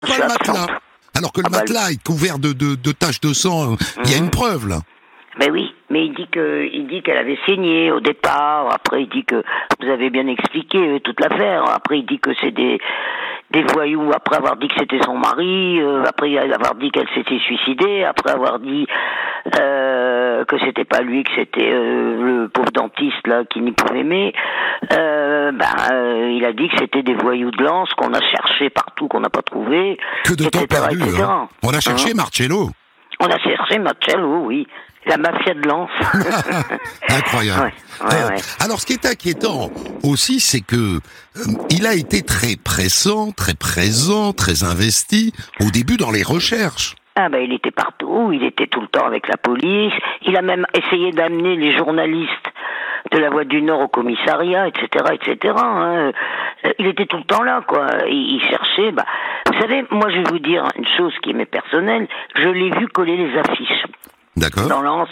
Pas le matelas. Alors que le matelas est couvert de taches de sang, il y a une preuve là. Ben oui, mais il dit qu'elle avait saigné au départ. Après, il dit que vous avez bien expliqué toute l'affaire. Après, il dit que c'est des voyous. Après avoir dit que c'était son mari. Après avoir dit qu'elle s'était suicidée. Après avoir dit que c'était pas lui, que c'était le pauvre dentiste là qui n'y pouvait aimer. Il a dit que c'était des voyous de Lens qu'on a cherché partout, qu'on n'a pas trouvé. Que de temps perdu. Hein. On a cherché Marcello. On a cherché Marcello, oui. La mafia de Lens. Incroyable. Ouais. Alors, ce qui est inquiétant aussi, c'est que il a été très pressant, très présent, très investi au début dans les recherches. Il était partout, il était tout le temps avec la police. Il a même essayé d'amener les journalistes de la Voix du Nord au commissariat, etc. Hein. Il était tout le temps là, quoi. Il cherchait. Vous savez, moi, je vais vous dire une chose qui m'est personnelle. Je l'ai vu coller les affiches. D'accord. Dans Lens,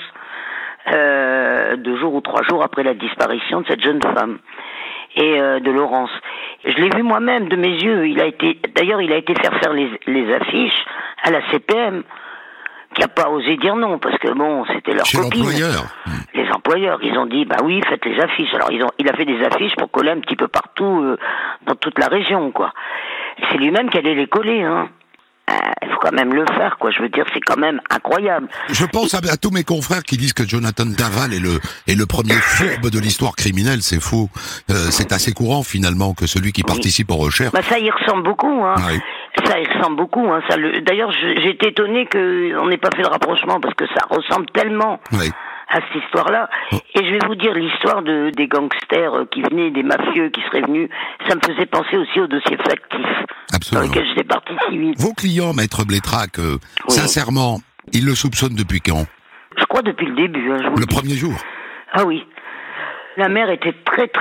2 jours ou 3 jours après la disparition de cette jeune femme et de Laurence. Je l'ai vu moi-même de mes yeux. Il a été faire les affiches à la CPM, qui a pas osé dire non parce que bon, c'était leur copine. L'employeur. Les employeurs, ils ont dit oui, faites les affiches. Alors il a fait des affiches pour coller un petit peu partout dans toute la région, quoi. C'est lui-même qui allait les coller, hein. Il faut quand même le faire, quoi. Je veux dire, c'est quand même incroyable. Je pense à tous mes confrères qui disent que Jonathan Daval est le premier fourbe de l'histoire criminelle. C'est faux. C'est assez courant, finalement, que celui qui participe aux recherches... ça y ressemble beaucoup, hein. Oui. Ça y ressemble beaucoup, hein. D'ailleurs, j'ai été étonné qu'on n'ait pas fait le rapprochement, parce que ça ressemble tellement... Oui. À cette histoire-là. Et je vais vous dire l'histoire des gangsters qui venaient, des mafieux qui seraient venus. Ça me faisait penser aussi au dossier factif. Absolument. Dans lequel j'étais partie civile. Vos clients, Maître Blétrac, sincèrement, ils le soupçonnent depuis quand? Je crois depuis le début. Hein, le premier jour. Ah oui. La mère était très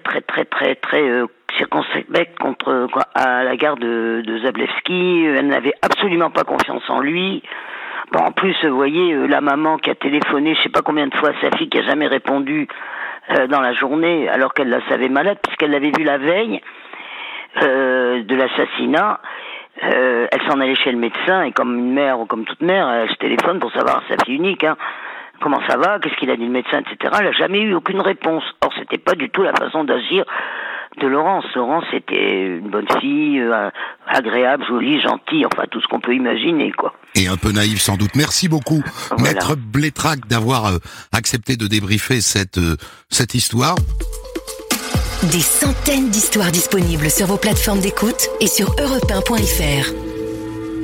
circonspecte à la gare de Zablewski. Elle n'avait absolument pas confiance en lui. Bon, en plus, vous voyez, la maman qui a téléphoné, je sais pas combien de fois à sa fille, qui a jamais répondu dans la journée, alors qu'elle la savait malade, puisqu'elle l'avait vu la veille de l'assassinat. Elle s'en allait chez le médecin, et comme une mère ou comme toute mère, elle se téléphone pour savoir sa fille unique, hein. Comment ça va, qu'est-ce qu'il a dit le médecin, etc. Elle n'a jamais eu aucune réponse. Or, c'était pas du tout la façon d'agir de Laurence. Laurence était une bonne fille, agréable, jolie, gentille, enfin tout ce qu'on peut imaginer, quoi. Et un peu naïve sans doute. Merci beaucoup, voilà. Maître Blétrac, d'avoir accepté de débriefer cette histoire. Des centaines d'histoires disponibles sur vos plateformes d'écoute et sur europe1.fr.